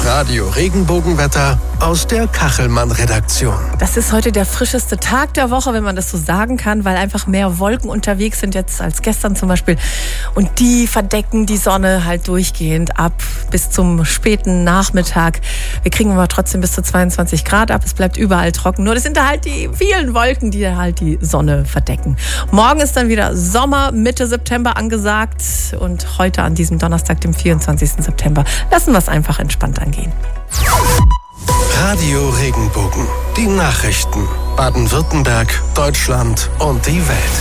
Das Radio-Regenbogenwetter aus der Kachelmann-Redaktion. Das ist heute der frischeste Tag der Woche, wenn man das so sagen kann, weil einfach mehr Wolken unterwegs sind jetzt als gestern zum Beispiel. Und die verdecken die Sonne halt durchgehend ab bis zum späten Nachmittag. Wir kriegen aber trotzdem bis zu 22 Grad ab. Es bleibt überall trocken. Nur das sind da halt die vielen Wolken, die halt die Sonne verdecken. Morgen ist dann wieder Sommer, Mitte September angesagt. Und heute an diesem Donnerstag, dem 24. September, lassen wir es einfach entspannt angehen. Radio Regenbogen. Die Nachrichten. Baden-Württemberg, Deutschland und die Welt.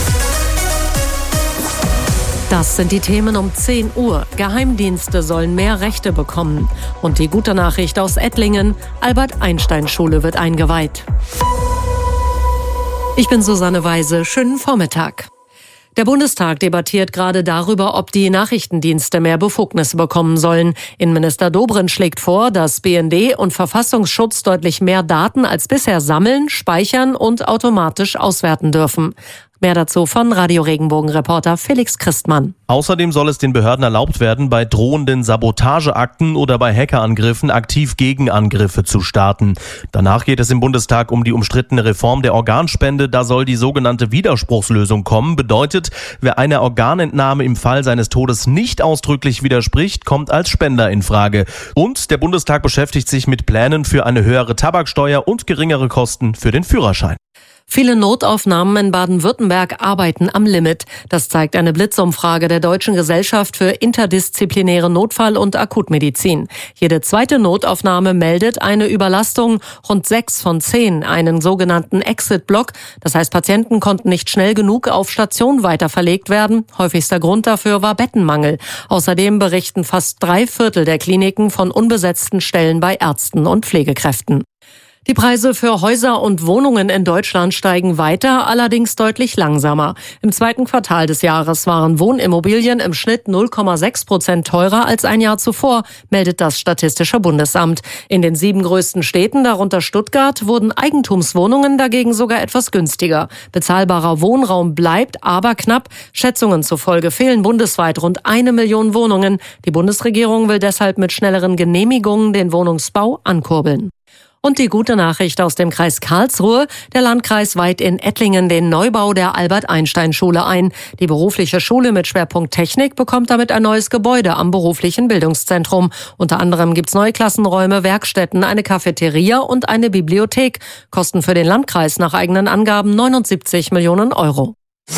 Das sind die Themen um 10 Uhr. Geheimdienste sollen mehr Rechte bekommen. Und die gute Nachricht aus Ettlingen: Albert-Einstein-Schule wird eingeweiht. Ich bin Susanne Weise. Schönen Vormittag. Der Bundestag debattiert gerade darüber, ob die Nachrichtendienste mehr Befugnisse bekommen sollen. Innenminister Dobrindt schlägt vor, dass BND und Verfassungsschutz deutlich mehr Daten als bisher sammeln, speichern und automatisch auswerten dürfen. Mehr dazu von Radio Regenbogen-Reporter Felix Christmann. Außerdem soll es den Behörden erlaubt werden, bei drohenden Sabotageakten oder bei Hackerangriffen aktiv Gegenangriffe zu starten. Danach geht es im Bundestag um die umstrittene Reform der Organspende. Da soll die sogenannte Widerspruchslösung kommen. Bedeutet, wer einer Organentnahme im Fall seines Todes nicht ausdrücklich widerspricht, kommt als Spender in Frage. Und der Bundestag beschäftigt sich mit Plänen für eine höhere Tabaksteuer und geringere Kosten für den Führerschein. Viele Notaufnahmen in Baden-Württemberg arbeiten am Limit. Das zeigt eine Blitzumfrage der Deutschen Gesellschaft für interdisziplinäre Notfall- und Akutmedizin. Jede zweite Notaufnahme meldet eine Überlastung, rund 6 von 10 einen sogenannten Exit-Block. Das heißt, Patienten konnten nicht schnell genug auf Station weiterverlegt werden. Häufigster Grund dafür war Bettenmangel. Außerdem berichten fast 3/4 der Kliniken von unbesetzten Stellen bei Ärzten und Pflegekräften. Die Preise für Häuser und Wohnungen in Deutschland steigen weiter, allerdings deutlich langsamer. Im zweiten Quartal des Jahres waren Wohnimmobilien im Schnitt 0,6% teurer als ein Jahr zuvor, meldet das Statistische Bundesamt. In den 7 größten Städten, darunter Stuttgart, wurden Eigentumswohnungen dagegen sogar etwas günstiger. Bezahlbarer Wohnraum bleibt aber knapp. Schätzungen zufolge fehlen bundesweit rund 1 Million Wohnungen. Die Bundesregierung will deshalb mit schnelleren Genehmigungen den Wohnungsbau ankurbeln. Und die gute Nachricht aus dem Kreis Karlsruhe: Der Landkreis weiht in Ettlingen den Neubau der Albert-Einstein-Schule ein. Die berufliche Schule mit Schwerpunkt Technik bekommt damit ein neues Gebäude am beruflichen Bildungszentrum. Unter anderem gibt's neue Klassenräume, Werkstätten, eine Cafeteria und eine Bibliothek. Kosten für den Landkreis nach eigenen Angaben 79 Millionen Euro.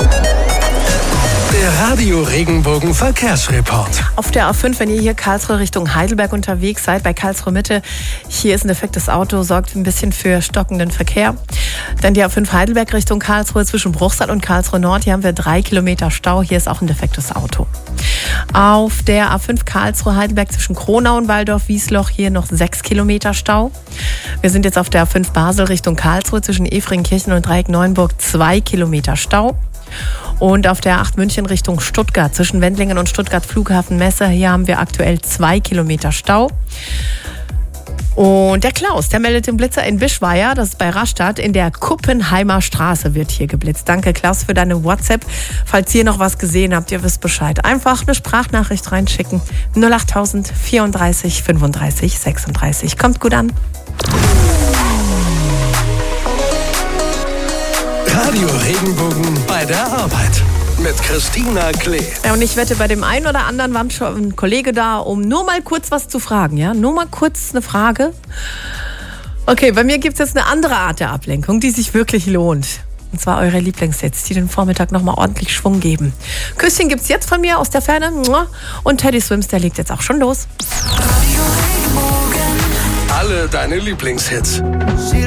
Der Radio Regenbogen Verkehrsreport. Auf der A5, wenn ihr hier Karlsruhe Richtung Heidelberg unterwegs seid, bei Karlsruhe Mitte, hier ist ein defektes Auto, sorgt ein bisschen für stockenden Verkehr. Dann die A5 Heidelberg Richtung Karlsruhe zwischen Bruchsal und Karlsruhe Nord, hier haben wir 3 Kilometer Stau, hier ist auch ein defektes Auto. Auf der A5 Karlsruhe Heidelberg zwischen Kronau und Waldorf-Wiesloch, hier noch 6 Kilometer Stau. Wir sind jetzt auf der A5 Basel Richtung Karlsruhe zwischen Efringkirchen und Dreieck Neuenburg, 2 Kilometer Stau. Und auf der A8 München Richtung Stuttgart zwischen Wendlingen und Stuttgart Flughafen Messe, hier haben wir aktuell 2 Kilometer Stau. Und der Klaus, der meldet den Blitzer in Bischweier, das ist bei Rastatt, in der Kuppenheimer Straße wird hier geblitzt. Danke Klaus für deine WhatsApp. Falls ihr noch was gesehen habt, ihr wisst Bescheid. Einfach eine Sprachnachricht reinschicken. 08000 34 35 36. Kommt gut an. Radio Regenbogen bei der Arbeit mit Christina Klee. Ja, und ich wette, bei dem einen oder anderen war schon ein Kollege da, um nur mal kurz was zu fragen. Ja? Nur mal kurz eine Frage. Okay, bei mir gibt es jetzt eine andere Art der Ablenkung, die sich wirklich lohnt. Und zwar eure Lieblingssets, die den Vormittag nochmal ordentlich Schwung geben. Küsschen gibt's jetzt von mir aus der Ferne. Und Teddy Swims, der legt jetzt auch schon los. Alle deine Lieblingshits.